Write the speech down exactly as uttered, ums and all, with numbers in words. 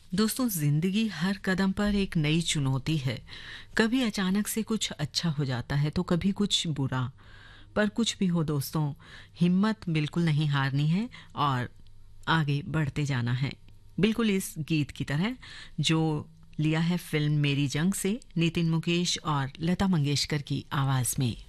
दोस्तों, जिंदगी हर कदम पर एक नई चुनौती है। कभी अचानक से कुछ अच्छा हो जाता है तो कभी कुछ बुरा। पर कुछ भी हो दोस्तों, हिम्मत बिल्कुल नहीं हारनी है और आगे बढ़ते जाना है। बिल्कुल इस गीत की तरह जो लिया है फिल्म मेरी जंग से, नितिन मुकेश और लता मंगेशकर की आवाज में।